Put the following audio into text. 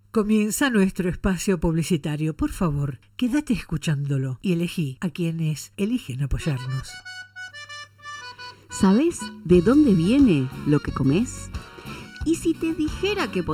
Comienza nuestro espacio publicitario. Por favor, quédate escuchándolo y elegí a quienes eligen apoyarnos. ¿Sabes de dónde viene lo que comes? ¿Y si te dijera que